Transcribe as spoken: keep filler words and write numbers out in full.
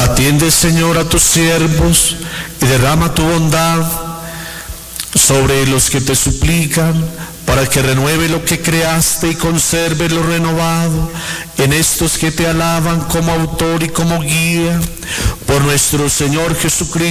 Atiende, Señor, a tus siervos y derrama tu bondad sobre los que te suplican, para que renueve lo que creaste y conserve lo renovado en estos que te alaban como autor y como guía, por nuestro Señor Jesucristo.